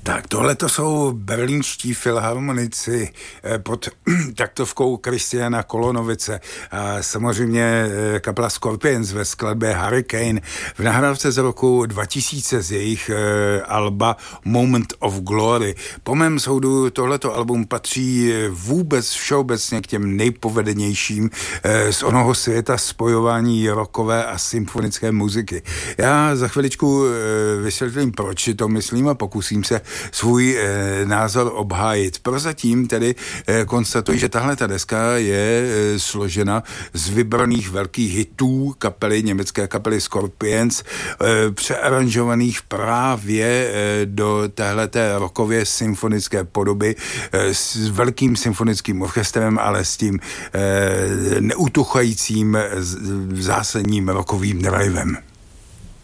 Tak tohle to jsou berlínští filharmonici pod taktovkou Kristiana Kolonovice a samozřejmě kapela Scorpions ve skladbě Hurricane v nahrávce z roku 2000 z jejich alba Moment of Glory. Po mém soudu tohleto album patří vůbec všeobecně k těm nejpovedenějším z onoho světa spojování rockové a symfonické muziky. Já za chviličku vysvětlím, proč si to myslím a pokusím se svůj názor obhájit. Prozatím tedy konstatuji, že tahle ta deska je složena z vybraných velkých hitů německé kapely Scorpions, přearanžovaných právě do téhleté rockově symfonické podoby s velkým symfonickým orchestrem, ale s tím neutuchajícím zásadním rockovým drivem.